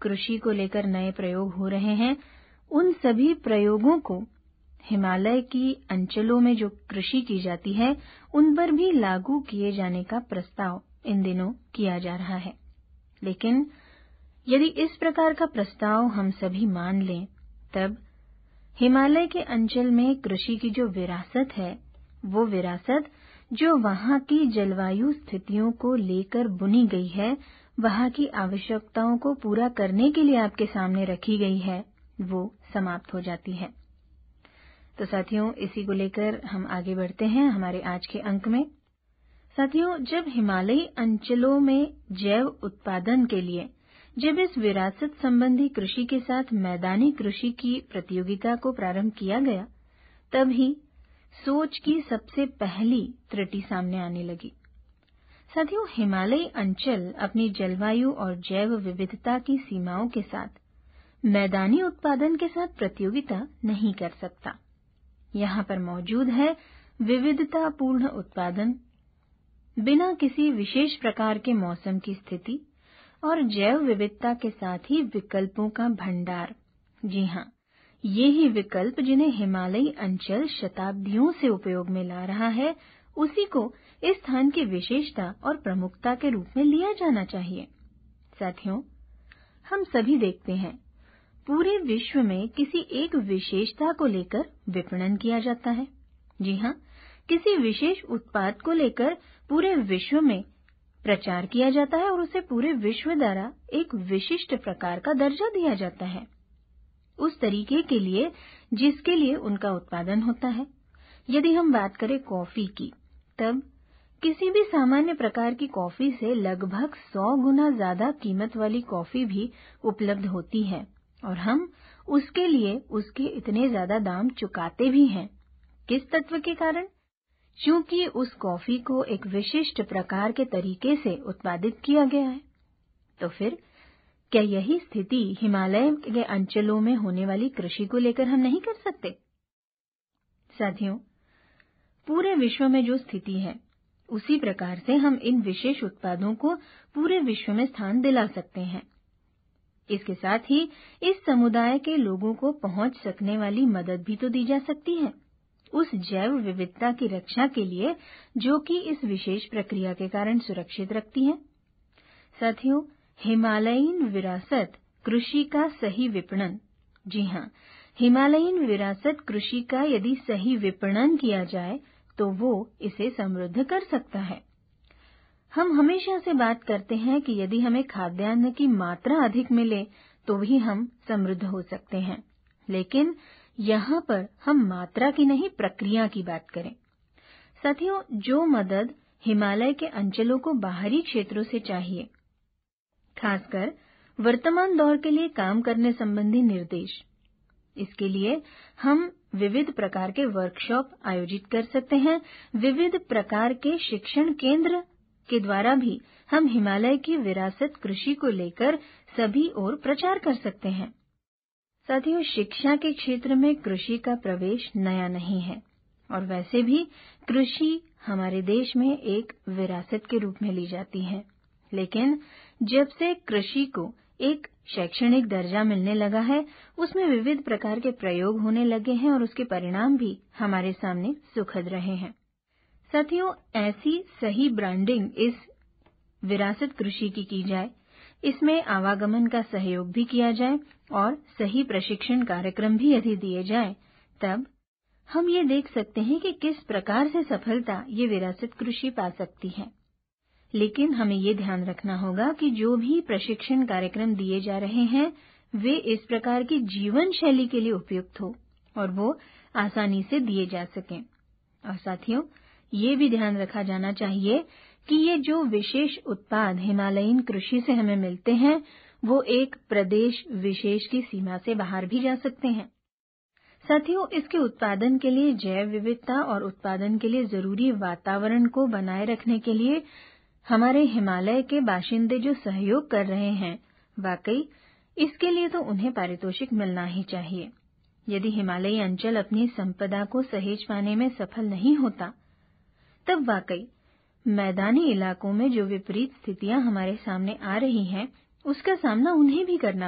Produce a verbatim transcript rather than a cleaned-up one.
कृषि को लेकर नए प्रयोग हो रहे हैं, उन सभी प्रयोगों को हिमालय की अंचलों में जो कृषि की जाती है, उन पर भी लागू किए जाने का प्रस्ताव इन दिनों किया जा रहा है। लेकिन यदि इस प्रकार का प्रस्ताव हम सभी मान लें, तब हिमालय के अंचल में कृषि की जो विरासत है, वो विरासत जो वहां की जलवायु स्थितियों को लेकर बुनी गई है, वहां की आवश्यकताओं को पूरा करने के लिए आपके सामने रखी गई है, वो समाप्त हो जाती है। तो साथियों, इसी को लेकर हम आगे बढ़ते हैं हमारे आज के अंक में। साथियों, जब हिमालयी अंचलों में जैव उत्पादन के लिए जब इस विरासत संबंधी कृषि के साथ मैदानी कृषि की प्रतियोगिता को प्रारंभ किया गया, तब ही सोच की सबसे पहली त्रुटि सामने आने लगी। साथियों, हिमालयी अंचल अपनी जलवायु और जैव विविधता की सीमाओं के साथ मैदानी उत्पादन के साथ प्रतियोगिता नहीं कर सकता। यहाँ पर मौजूद है विविधतापूर्ण उत्पादन, बिना किसी विशेष प्रकार के मौसम की स्थिति और जैव विविधता के साथ ही विकल्पों का भंडार। जी हाँ, ये ही विकल्प जिन्हें हिमालयी अंचल शताब्दियों से उपयोग में ला रहा है, उसी को इस स्थान की विशेषता और प्रमुखता के रूप में लिया जाना चाहिए। साथियों, हम सभी देखते हैं, पूरे विश्व में किसी एक विशेषता को लेकर विपणन किया जाता है। जी हाँ, किसी विशेष उत्पाद को लेकर पूरे विश्व में प्रचार किया जाता है और उसे पूरे विश्व द्वारा एक विशिष्ट प्रकार का दर्जा दिया जाता है, उस तरीके के लिए जिसके लिए उनका उत्पादन होता है। यदि हम बात करें कॉफी की, तब किसी भी सामान्य प्रकार की कॉफी से लगभग सौ गुना ज्यादा कीमत वाली कॉफी भी उपलब्ध होती है और हम उसके लिए उसके इतने ज्यादा दाम चुकाते भी हैं। किस तत्व के कारण? क्योंकि उस कॉफी को एक विशिष्ट प्रकार के तरीके से उत्पादित किया गया है। तो फिर क्या यही स्थिति हिमालय के अंचलों में होने वाली कृषि को लेकर हम नहीं कर सकते? साथियों, पूरे विश्व में जो स्थिति है, उसी प्रकार से हम इन विशेष उत्पादों को पूरे विश्व में स्थान दिला सकते हैं। इसके साथ ही इस समुदाय के लोगों को पहुंच सकने वाली मदद भी तो दी जा सकती है, उस जैव विविधता की रक्षा के लिए जो कि इस विशेष प्रक्रिया के कारण सुरक्षित रखती है। साथियों, हिमालयीन विरासत कृषि का सही विपणन। जी हाँ, हिमालयीन विरासत कृषि का यदि सही विपणन किया जाए तो वो इसे समृद्ध कर सकता है। हम हमेशा से बात करते हैं कि यदि हमें खाद्यान्न की मात्रा अधिक मिले तो भी हम समृद्ध हो सकते हैं, लेकिन यहाँ पर हम मात्रा की नहीं, प्रक्रिया की बात करें। साथियों, जो मदद हिमालय के अंचलों को बाहरी क्षेत्रों से चाहिए, खासकर वर्तमान दौर के लिए काम करने संबंधी निर्देश, इसके लिए हम विविध प्रकार के वर्कशॉप आयोजित कर सकते हैं। विविध प्रकार के शिक्षण केंद्र के द्वारा भी हम हिमालय की विरासत कृषि को लेकर सभी ओर प्रचार कर सकते हैं। साथियों, शिक्षा के क्षेत्र में कृषि का प्रवेश नया नहीं है और वैसे भी कृषि हमारे देश में एक विरासत के रूप में ली जाती है। लेकिन जब से कृषि को एक शैक्षणिक दर्जा मिलने लगा है, उसमें विविध प्रकार के प्रयोग होने लगे हैं और उसके परिणाम भी हमारे सामने सुखद रहे हैं। साथियों, ऐसी सही ब्रांडिंग इस विरासत कृषि की की जाए, इसमें आवागमन का सहयोग भी किया जाए और सही प्रशिक्षण कार्यक्रम भी यदि दिए जाए, तब हम ये देख सकते हैं कि किस प्रकार से सफलता ये विरासत कृषि पा सकती है। लेकिन हमें ये ध्यान रखना होगा कि जो भी प्रशिक्षण कार्यक्रम दिए जा रहे हैं, वे इस प्रकार की जीवन शैली के लिए उपयुक्त हो और वो आसानी से दिए जा सकें। और साथियों, ये भी ध्यान रखा जाना चाहिए कि ये जो विशेष उत्पाद हिमालयीन कृषि से हमें मिलते हैं, वो एक प्रदेश विशेष की सीमा से बाहर भी जा सकते हैं। साथियों, इसके उत्पादन के लिए जैव विविधता और उत्पादन के लिए जरूरी वातावरण को बनाए रखने के लिए हमारे हिमालय के बाशिंदे जो सहयोग कर रहे हैं, वाकई इसके लिए तो उन्हें पारितोषिक मिलना ही चाहिए। यदि हिमालयी अंचल अपनी संपदा को सहेज पाने में सफल नहीं होता, तब वाकई मैदानी इलाकों में जो विपरीत स्थितियां हमारे सामने आ रही हैं, उसका सामना उन्हें भी करना